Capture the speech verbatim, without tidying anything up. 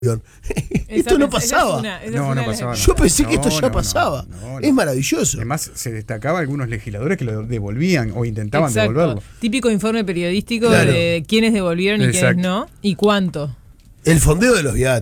Esto no pasaba. Una, no, no pasaba. Yo pensé no, que esto ya no, pasaba. No, no, no. Es maravilloso. Además, se destacaba algunos legisladores que lo devolvían o intentaban Exacto. devolverlo. Típico informe periodístico Claro. de quiénes devolvieron y Exacto. quiénes no y cuánto. El fondeo de los viáticos.